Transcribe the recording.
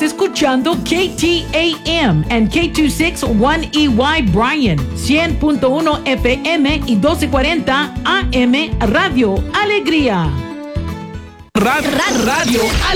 escuchando KTAM and K261EY Bryan, 100.1 FM y 1240 AM Radio Alegría. Radio